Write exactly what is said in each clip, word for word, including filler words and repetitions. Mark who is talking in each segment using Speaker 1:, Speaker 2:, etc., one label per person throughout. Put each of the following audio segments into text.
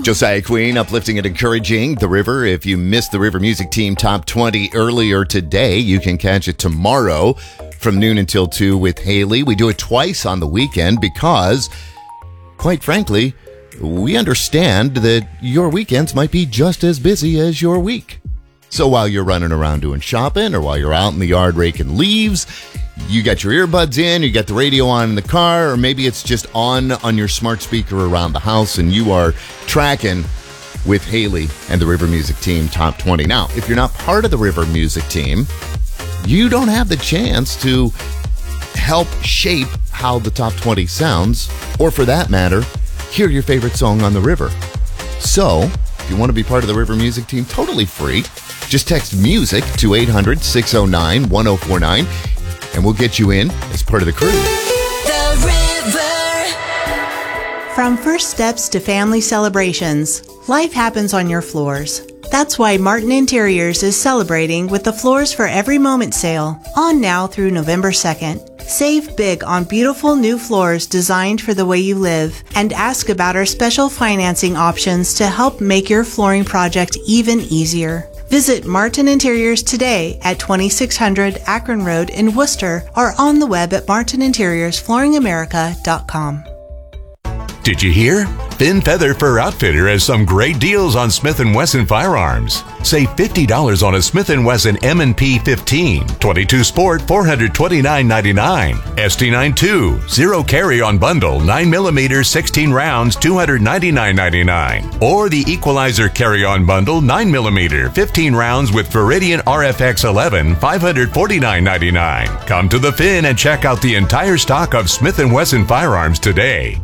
Speaker 1: Josiah Queen, uplifting and encouraging The River. If you missed the River Music Team Top twenty earlier today, you can catch it tomorrow from noon until two with Haley. We do it twice on the weekend because, quite frankly, we understand that your weekends might be just as busy as your week. So while you're running around doing shopping or while you're out in the yard raking leaves, you got your earbuds in, you got the radio on in the car, or maybe it's just on on your smart speaker around the house and you are tracking with Haley and the River Music Team Top twenty. Now, if you're not part of the River Music Team, you don't have the chance to help shape how the Top twenty sounds, or for that matter, hear your favorite song on the river. So, if you want to be part of the River Music Team, totally free, just text MUSIC to eight hundred, six oh nine, one oh four nine, and we'll get you in as part of the crew.
Speaker 2: The River.
Speaker 3: From first steps to family celebrations, life happens on your floors. That's why Martin Interiors is celebrating with the Floors for Every Moment sale, on now through November second. Save big on beautiful new floors designed for the way you live, and ask about our special financing options to help make your flooring project even easier. Visit Martin Interiors today at twenty-six hundred Akron Road in Worcester, or on the web at martin interiors flooring america dot com.
Speaker 4: Did you hear? Thin Feather Fur Outfitter has some great deals on Smith and Wesson firearms. Save fifty dollars on a Smith and Wesson M and P fifteen, twenty-two Sport, four hundred twenty-nine ninety-nine, S T ninety-two, Zero Carry on Bundle, nine millimeter, sixteen rounds, two hundred ninety-nine ninety-nine, or the Equalizer Carry on Bundle, nine millimeter, fifteen rounds with Viridian R F X eleven, five hundred forty-nine ninety-nine. Come to the Finn and check out the entire stock of Smith and Wesson firearms today.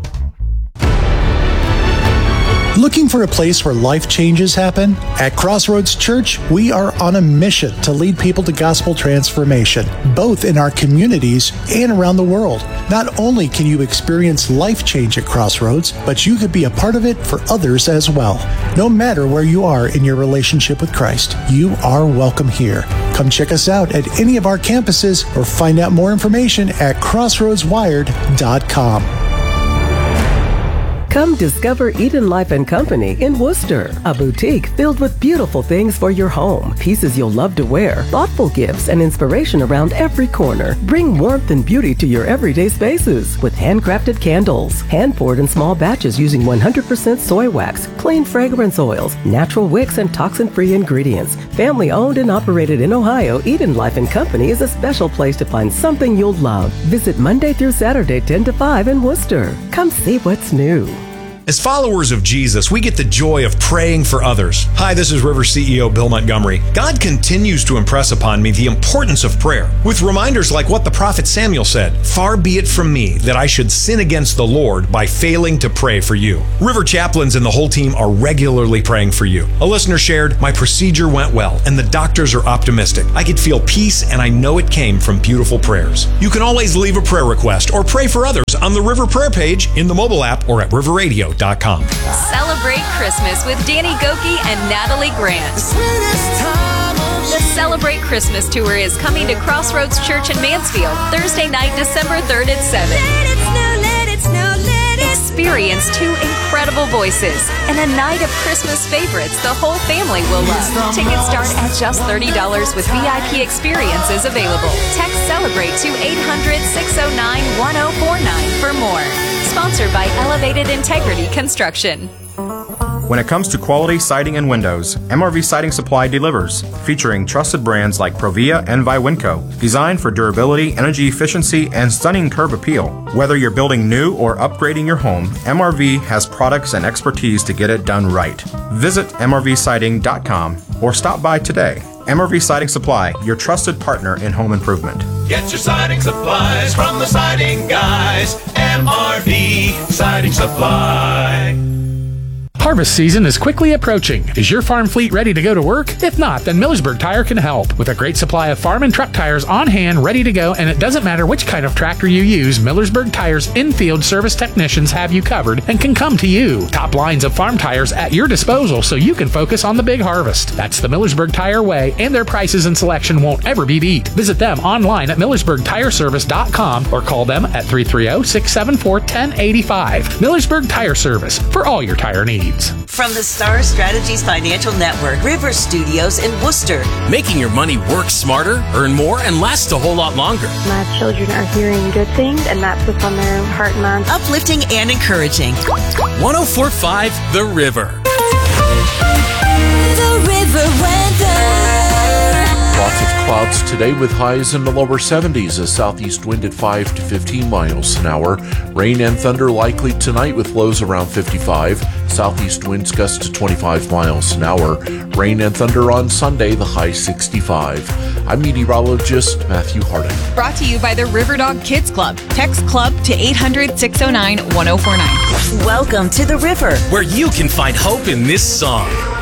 Speaker 5: Looking for a place where life changes happen? At Crossroads Church, we are on a mission to lead people to gospel transformation, both in our communities and around the world. Not only can you experience life change at Crossroads, but you could be a part of it for others as well. No matter where you are in your relationship with Christ, you are welcome here. Come check us out at any of our campuses or find out more information at crossroads wired dot com.
Speaker 6: Come discover Eden Life and Company in Worcester, a boutique filled with beautiful things for your home, pieces you'll love to wear, thoughtful gifts, and inspiration around every corner. Bring warmth and beauty to your everyday spaces with handcrafted candles, hand-poured in small batches using one hundred percent soy wax, clean fragrance oils, natural wicks, and toxin-free ingredients. Family-owned and operated in Ohio, Eden Life and Company is a special place to find something you'll love. Visit Monday through Saturday, ten to five in Worcester. Come see what's new.
Speaker 7: As followers of Jesus, we get the joy of praying for others. Hi, this is River C E O Bill Montgomery. God continues to impress upon me the importance of prayer, with reminders like what the prophet Samuel said, "Far be it from me that I should sin against the Lord by failing to pray for you." River chaplains and the whole team are regularly praying for you. A listener shared, "My procedure went well, and the doctors are optimistic. I could feel peace, and I know it came from beautiful prayers." You can always leave a prayer request or pray for others on the River Prayer page, in the mobile app, or at river radio dot com.
Speaker 8: Celebrate Christmas with Danny Goki and Natalie Grant. The Celebrate Christmas Tour is coming to Crossroads Church in Mansfield, Thursday night, December third at seven. Let it snow, let it snow, let it Experience two incredible voices and a night of Christmas favorites the whole family will love. Tickets start at just thirty dollars with V I P experiences available. Text Celebrate to eight hundred, six oh nine, one oh four nine for more. Sponsored by Elevated Integrity Construction.
Speaker 9: When it comes to quality siding and windows, M R V Siding Supply delivers, featuring trusted brands like Provia and Viwinco, designed for durability, energy efficiency, and stunning curb appeal. Whether you're building new or upgrading your home, M R V has products and expertise to get it done right. Visit M R V siding dot com or stop by today. M R V Siding Supply, your trusted partner in home improvement.
Speaker 10: Get your siding supplies from the siding guys. M R V Siding Supply.
Speaker 11: Harvest season is quickly approaching. Is your farm fleet ready to go to work? If not, then Millersburg Tire can help. With a great supply of farm and truck tires on hand, ready to go, and it doesn't matter which kind of tractor you use, Millersburg Tire's in-field service technicians have you covered and can come to you. Top lines of farm tires at your disposal so you can focus on the big harvest. That's the Millersburg Tire way, and their prices and selection won't ever be beat. Visit them online at millersburg tire service dot com or call them at three three zero, six seven four, one zero eight five. Millersburg Tire Service, for all your tire needs.
Speaker 12: From the Star Strategies Financial Network, River Studios in Worcester.
Speaker 13: Making your money work smarter, earn more, and last a whole lot longer.
Speaker 14: My children are hearing good things, and that's what's on their heart and mind.
Speaker 12: Uplifting and encouraging.
Speaker 13: one oh four point five The River.
Speaker 2: The River weather.
Speaker 15: Lots of clouds today with highs in the lower seventies, a southeast wind at five to fifteen miles an hour. Rain and thunder likely tonight with lows around fifty-five. Southeast winds gust to twenty-five miles an hour. Rain and thunder on Sunday, the high sixty-five. I'm meteorologist Matthew Harding.
Speaker 16: Brought to you by the Riverdog Kids Club. Text club to eight hundred, six oh nine, one oh four nine.
Speaker 12: Welcome to The River,
Speaker 13: where you can find hope in this song.